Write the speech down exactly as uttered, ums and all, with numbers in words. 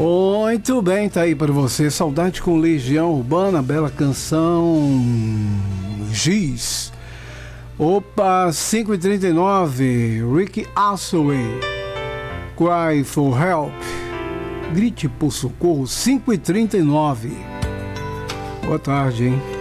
Muito bem, tá aí para você. Saudade com Legião Urbana, bela canção. Giz. Opa, cinco e trinta e nove. Rick Astley. Cry for Help. Grite por socorro, cinco e trinta e nove. Boa tarde, hein?